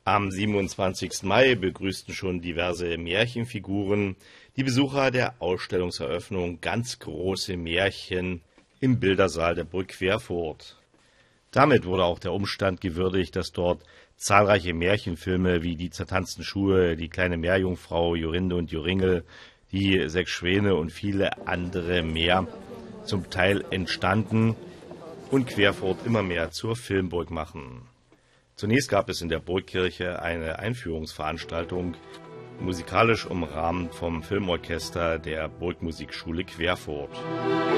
Am 27. Mai begrüßten schon diverse Märchenfiguren die Besucher der Ausstellungseröffnung Ganz große Märchen im Bildersaal der Burg Querfurt. Damit wurde auch der Umstand gewürdigt, dass dort zahlreiche Märchenfilme wie Die zertanzten Schuhe, Die kleine Meerjungfrau, Jorinde und Joringel, Die sechs Schwäne und viele andere mehr zum Teil entstanden und Querfurt immer mehr zur Filmburg machen. Zunächst gab es in der Burgkirche eine Einführungsveranstaltung, musikalisch umrahmt vom Filmorchester der Burgmusikschule Querfurt.